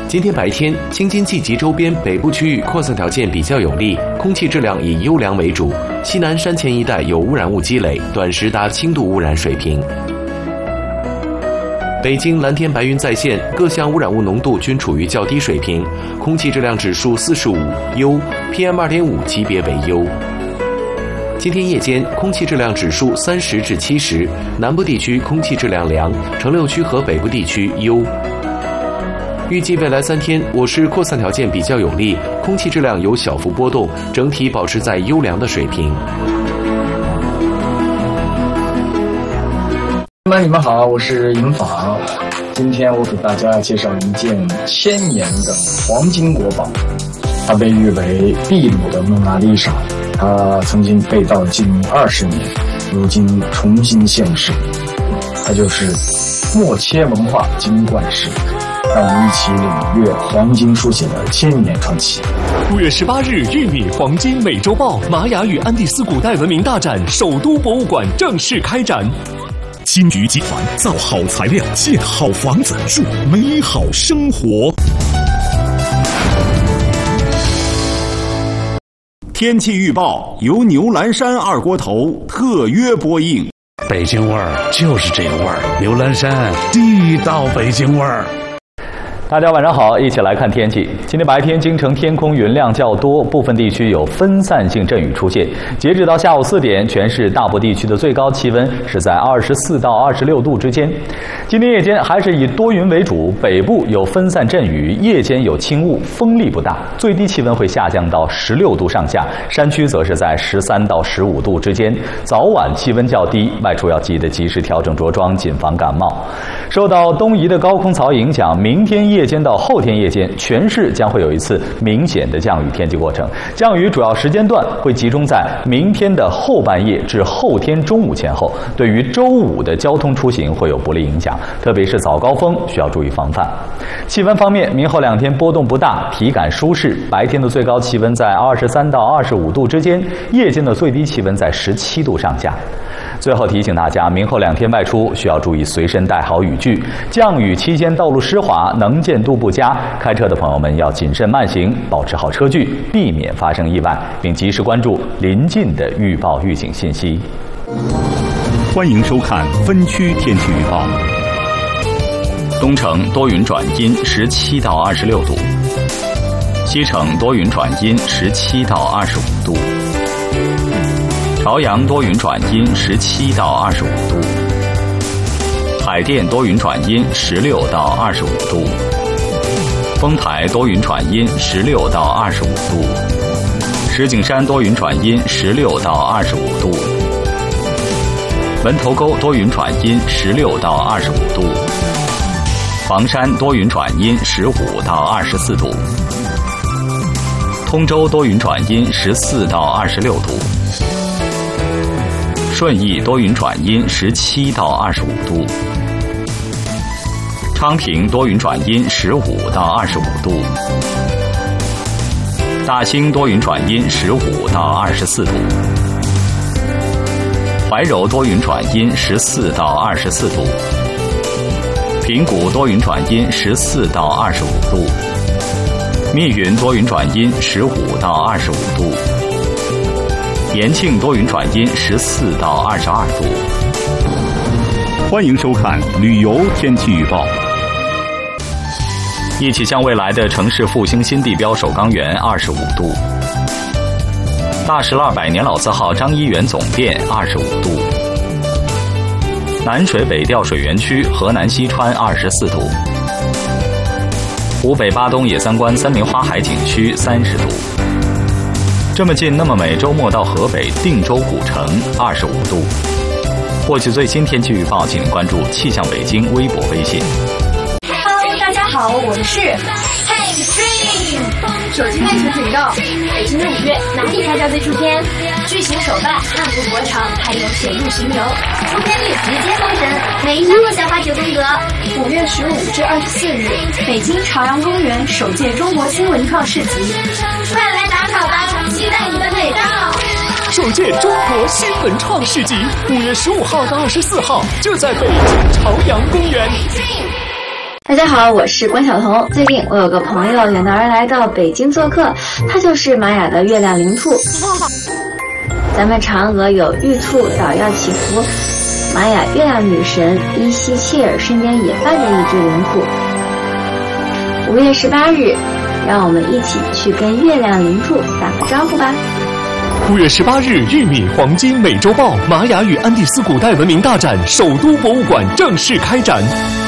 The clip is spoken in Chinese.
今天白天，京津冀及周边北部区域扩散条件比较有利，空气质量以优良为主。西南山前一带有污染物积累，短时达轻度污染水平。北京蓝天白云在线，各项污染物浓度均处于较低水平，空气质量指数45优 ，PM2.5 级别为优。今天夜间空气质量指数30至70，南部地区空气质量良，城六区和北部地区优。预计未来3天，我市扩散条件比较有利，空气质量有小幅波动，整体保持在优良的水平。 你们好，我是尹昉。今天我给大家介绍一件1000年的黄金国宝，它被誉为秘鲁的蒙娜丽莎。它曾经被盗近20年，如今重新现世。它就是默切文化金冠石。让我们一起领略黄金书写的1000年传奇。 5月18日，玉米黄金美洲豹玛雅与安第斯古代文明大展首都博物馆正式开展。 金鱼集团造好材料，建好房子，助美好生活。天气预报由牛栏山二锅头特约播映。 北京味儿就是这个味儿，牛栏山地道北京味儿。 大家晚上好，一起来看天气。今天白天京城天空云量较多，部分地区有分散性阵雨出现。截止到下午4点，全市大部地区的最高气温是在24到26度之间。今天夜间还是以多云为主，北部有分散阵雨，夜间有轻雾，风力不大，最低气温会下降到16度上下，山区则是在13到15度之间。早晚气温较低，外出要记得及时调整着装，谨防感冒。受到东移的高空槽影响，明天夜间到后天夜间，全市将会有一次明显的降雨天气过程。降雨主要时间段会集中在明天的后半夜至后天中午前后，对于周5的交通出行会有不利影响，特别是早高峰需要注意防范。气温方面，明后2天波动不大，体感舒适，白天的最高气温在23到25度之间，夜间的最低气温在17度上下。最后提醒大家，明后2天外出需要注意随身带好雨具。降雨期间道路湿滑，能见度不佳，开车的朋友们要谨慎慢行，保持好车距，避免发生意外，并及时关注临近的预报预警信息。 欢迎收看分区天气预报。 东城多云转阴，17到26度；西城多云转阴，17到25度；朝阳多云转阴，17到25度；海淀多云转阴，16到25度；丰台多云转阴，16到25度；石景山多云转阴，16到25度；门头沟多云转阴，16到25度；房山多云转阴，15到24度；通州多云转阴，14到26度；顺义多云转阴，17到25度；昌平多云转阴，15到25度；大兴多云转阴，15到24度；怀柔多云转阴，14到24度；平谷多云转阴，14到25度；密云多云转阴，15到25度；延庆多云转阴，14到22度。 欢迎收看旅游天气预报。 一起向未来的城市复兴新地标首钢园25度，大石栏百年老字号张一元总店25度，南水北调水源区河南西川24度，湖北巴东野三关三明花海景区30度。这么近那么美，周末到河北定州古城25度。获取最新天气预报，请关注气象北京微博微信。 大家好，我是 Hey Dream。手机看球警告：北京的5月哪里开价最出片？巨型手办、汉服国潮，还有水陆巡游，出片率直接封神，每一项都想花9风格。5月15至24日，北京朝阳公园首届中国新文创市集，快来打卡吧！期待你的美照。 首届中国新文创市集5月15号到24号就在北京朝阳公园。 大家好，我是关晓彤。最近我有个朋友远道而来到北京做客，他就是玛雅的月亮灵兔。咱们嫦娥有玉兔捣药祈福，玛雅月亮女神伊西切尔身边也伴着一只灵兔。5月18日，让我们一起去跟月亮灵兔打个招呼吧。 5月18日，玉米黄金美洲豹玛雅与安第斯古代文明大展首都博物馆正式开展。